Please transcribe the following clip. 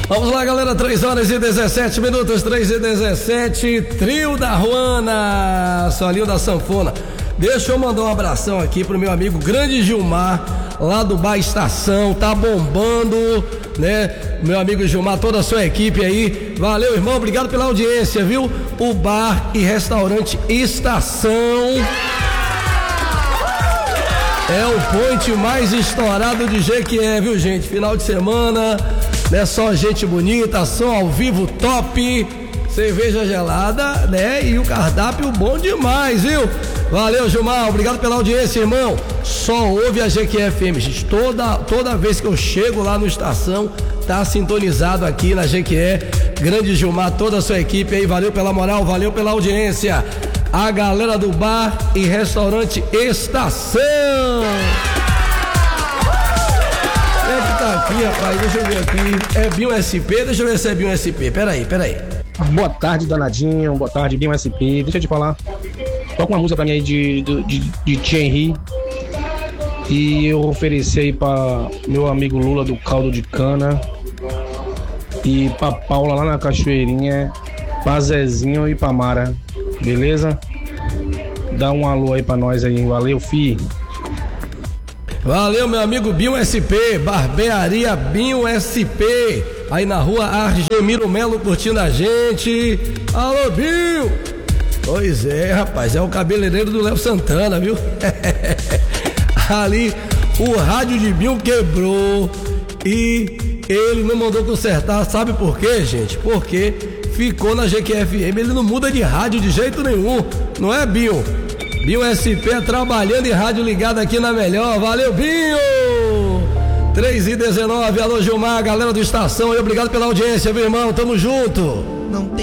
Vamos lá, galera, 3h17, 3h17, Trio da Ruana, Solinho da Sanfona. Deixa eu mandar um abração aqui pro meu amigo Grande Gilmar, lá do Bar Estação, tá bombando, né? Meu amigo Gilmar, toda a sua equipe aí, valeu, irmão, obrigado pela audiência, viu? O Bar e Restaurante Estação é o point mais estourado de Jequié, viu, gente? Final de semana, né? Só gente bonita, som ao vivo top, cerveja gelada, né? E o cardápio bom demais, viu? Valeu, Gilmar, obrigado pela audiência, irmão. Só ouve a Jequié FM, gente. Toda vez que eu chego lá no Estação, tá sintonizado aqui na Jequié. Grande Gilmar, toda a sua equipe aí, valeu pela moral, valeu pela audiência. A galera do Bar e Restaurante Estação. Quem é que tá aqui, rapaz? Deixa eu ver aqui. É Binho SP? Deixa eu ver se é Binho SP. Peraí. Boa tarde, danadinho. Boa tarde, Binho SP. Deixa eu te falar. Toca uma música pra mim aí de Thierry. E eu ofereci aí pra meu amigo Lula do Caldo de Cana. E pra Paula lá na Cachoeirinha. Pra Zezinho e pra Mara. Beleza? Dá um alô aí pra nós aí. Valeu, fi. Valeu, meu amigo Binho SP. Barbearia Binho SP. Aí na rua Argemiro Melo curtindo a gente. Alô, Binho! Pois é, rapaz, é o cabeleireiro do Léo Santana, viu? Ali o rádio de Binho quebrou e ele não mandou consertar, sabe por quê, gente? Porque ficou na Jequié FM, ele não muda de rádio de jeito nenhum, não é, Binho? Binho SP trabalhando em rádio ligado aqui na melhor, valeu, Binho! 3h19, alô Gilmar, galera do Estação, obrigado pela audiência, meu irmão, tamo junto! Não tem